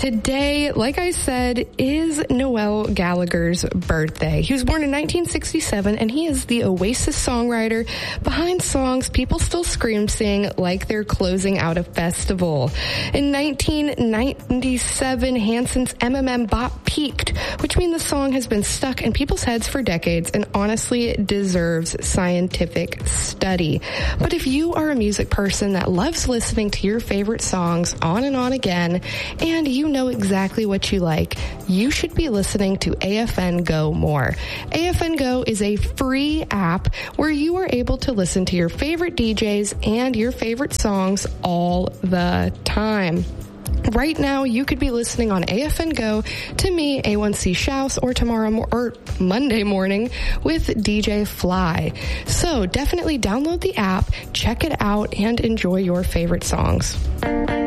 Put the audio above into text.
Today, like I said, is Noel Gallagher's birthday. He was born in 1967, and he is the Oasis songwriter behind songs people still scream sing like they're closing out a festival. In 1997, Hanson's MMM bop peaked, which means the song has been stuck in people's heads for decades and honestly deserves scientific study. But if you are a music person that loves listening to your favorite songs on and on again, and you know exactly what you like, you should be listening to AFN Go more. AFN Go is a free app where you are able to listen to your favorite DJs and your favorite songs all the time. Right now, you could be listening on AFN Go to me, A1C Shouse, or or Monday morning with DJ Fly. So definitely download the app, check it out, and enjoy your favorite songs.